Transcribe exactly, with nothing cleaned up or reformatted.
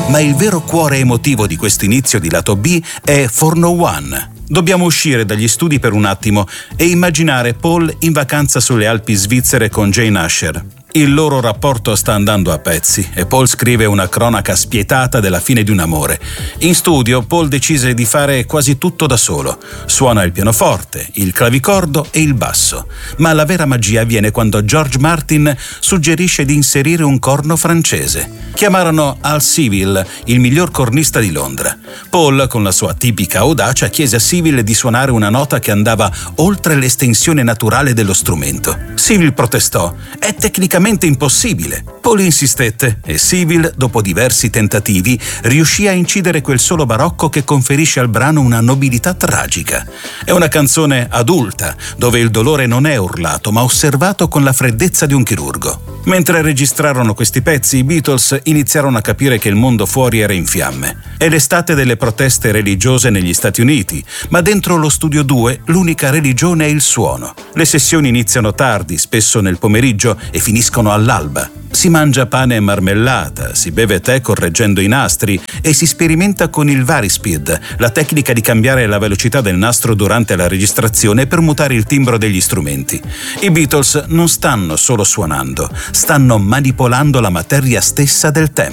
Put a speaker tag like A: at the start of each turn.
A: Ma il vero cuore emotivo di questo inizio di lato B è For No One. Dobbiamo uscire dagli studi per un attimo e immaginare Paul in vacanza sulle Alpi svizzere con Jane Asher. Il loro rapporto sta andando a pezzi e Paul scrive una cronaca spietata della fine di un amore. In studio Paul decise di fare quasi tutto da solo. Suona il pianoforte, il clavicordo e il basso. Ma la vera magia avviene quando George Martin suggerisce di inserire un corno francese. Chiamarono Al Civil, il miglior cornista di Londra. Paul, con la sua tipica audacia, chiese a Civil di suonare una nota che andava oltre l'estensione naturale dello strumento. Civil protestò: è tecnicamente impossibile. Paul insistette e Civil, dopo diversi tentativi, riuscì a incidere quel solo barocco che conferisce al brano una nobiltà tragica. È una canzone adulta, dove il dolore non è urlato, ma osservato con la freddezza di un chirurgo. Mentre registrarono questi pezzi, i Beatles iniziarono a capire che il mondo fuori era in fiamme. È l'estate delle proteste religiose negli Stati Uniti, ma dentro lo studio due l'unica religione è il suono. Le sessioni iniziano tardi, spesso nel pomeriggio, e finiscono all'alba. Si mangia pane e marmellata, si beve tè correggendo i nastri e si sperimenta con il Varispeed, la tecnica di cambiare la velocità del nastro durante la registrazione per mutare il timbro degli strumenti. I Beatles non stanno solo suonando, stanno manipolando la materia stessa del tempo.